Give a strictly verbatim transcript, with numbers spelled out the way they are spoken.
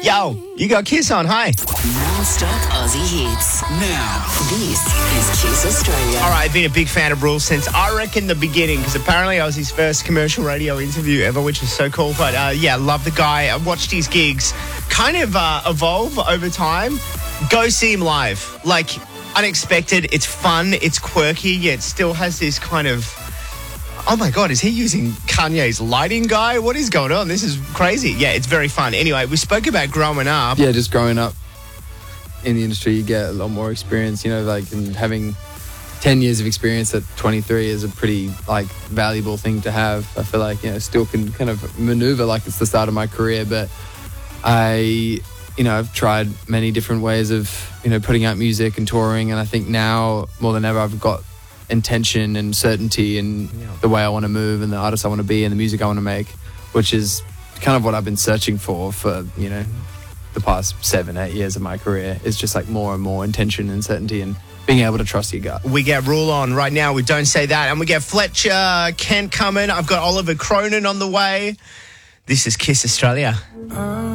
Yo, you got Kiss on. Hi. Non-stop Aussie hits. Now, this is Kiss Australia. All right, I've been a big fan of Bruce since, I reckon, the beginning, because apparently I was his first commercial radio interview ever, which is so cool. But, uh, yeah, love the guy. I watched his gigs kind of uh, evolve over time. Go see him live. Like, unexpected. It's fun. It's quirky, yet still has this kind of... Oh, my God, is he using Kanye's lighting guy? What is going on? This is crazy. Yeah, it's very fun. Anyway, we spoke about growing up. Yeah, just growing up in the industry, you get a lot more experience, you know, like, and having ten years of experience at twenty-three is a pretty, like, valuable thing to have. I feel like, you know, still can kind of maneuver like it's the start of my career, but I, you know, I've tried many different ways of, you know, putting out music and touring, and I think now, more than ever, I've got intention and certainty in yeah. the way I want to move and the artist I want to be and the music I want to make, which is kind of what I've been searching for for, you know, the past seven, eight years of my career. Is just like more and more intention and certainty and being able to trust your gut. We get Rule on right now. We Don't Say That. And we get Fletcher Kent coming. I've got Oliver Cronin on the way. This is Kiss Australia.